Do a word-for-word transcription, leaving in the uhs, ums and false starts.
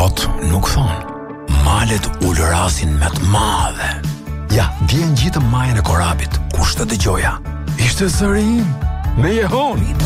Kot nuk thonë. Malet ulërasin me të madhe. Ja, dje ngjitëm majën e korabit. Kush të dëgjoja? Ishte zëri im, me jehon.